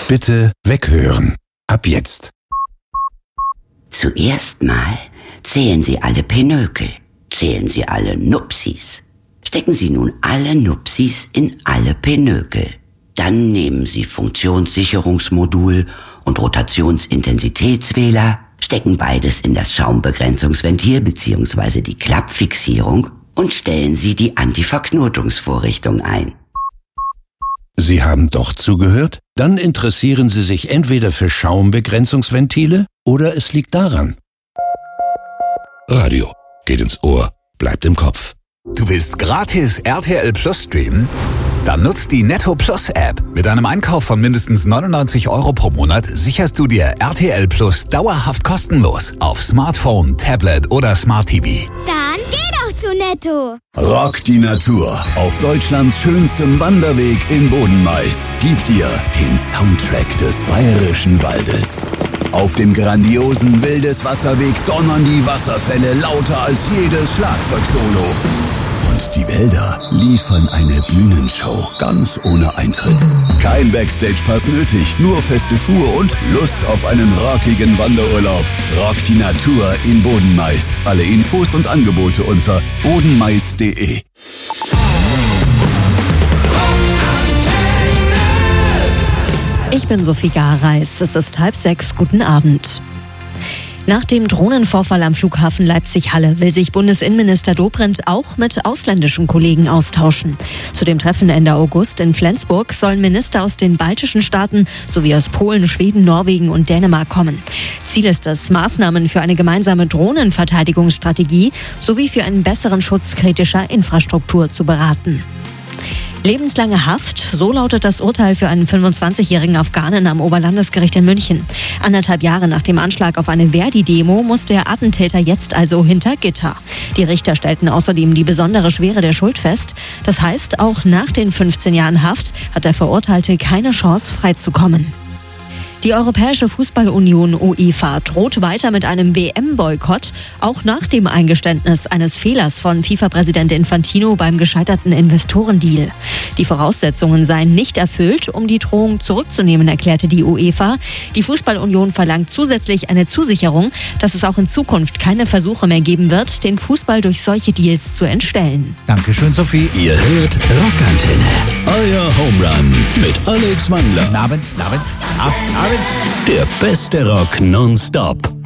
Bitte weghören. Ab jetzt. Zuerst mal zählen Sie alle Pinökel. Zählen Sie alle Nupsis. Stecken Sie nun alle Nupsis in alle Pinökel. Dann nehmen Sie Funktionssicherungsmodul und Rotationsintensitätswähler, stecken beides in das Schaumbegrenzungsventil bzw. die Klappfixierung und stellen Sie die Antiverknotungsvorrichtung ein. Sie haben doch zugehört? Dann interessieren Sie sich entweder für Schaumbegrenzungsventile oder es liegt daran. Radio geht ins Ohr, bleibt im Kopf. Du willst gratis RTL Plus streamen? Dann nutzt die Netto Plus App. Mit einem Einkauf von mindestens 99 € pro Monat sicherst du dir RTL Plus dauerhaft kostenlos auf Smartphone, Tablet oder Smart TV. Dann geh doch zu Netto. Rock die Natur auf Deutschlands schönstem Wanderweg in Bodenmais. Gib dir den Soundtrack des Bayerischen Waldes. Auf dem grandiosen Wildeswasserweg donnern die Wasserfälle lauter als jedes Schlagzeugsolo. Und die Wälder liefern eine Bühnenshow ganz ohne Eintritt. Kein Backstage-Pass nötig, nur feste Schuhe und Lust auf einen rockigen Wanderurlaub. Rock die Natur in Bodenmais. Alle Infos und Angebote unter bodenmais.de. Ich bin Sophie Gareis. Es ist 5:30. Guten Abend. Nach dem Drohnenvorfall am Flughafen Leipzig-Halle will sich Bundesinnenminister Dobrindt auch mit ausländischen Kollegen austauschen. Zu dem Treffen Ende August in Flensburg sollen Minister aus den baltischen Staaten sowie aus Polen, Schweden, Norwegen und Dänemark kommen. Ziel ist es, Maßnahmen für eine gemeinsame Drohnenverteidigungsstrategie sowie für einen besseren Schutz kritischer Infrastruktur zu beraten. Lebenslange Haft, so lautet das Urteil für einen 25-jährigen Afghanen am Oberlandesgericht in München. 1,5 Jahre nach dem Anschlag auf eine Verdi-Demo muss der Attentäter jetzt also hinter Gitter. Die Richter stellten außerdem die besondere Schwere der Schuld fest. Das heißt, auch nach den 15 Jahren Haft hat der Verurteilte keine Chance, freizukommen. Die Europäische Fußballunion UEFA droht weiter mit einem WM-Boykott, auch nach dem Eingeständnis eines Fehlers von FIFA-Präsident Infantino beim gescheiterten Investorendeal. Die Voraussetzungen seien nicht erfüllt, um die Drohung zurückzunehmen, erklärte die UEFA. Die Fußballunion verlangt zusätzlich eine Zusicherung, dass es auch in Zukunft keine Versuche mehr geben wird, den Fußball durch solche Deals zu entstellen. Dankeschön, Sophie. Ihr hört Rockantenne, euer Home Run mit Alex Wandler. Abend. Der beste Rock nonstop.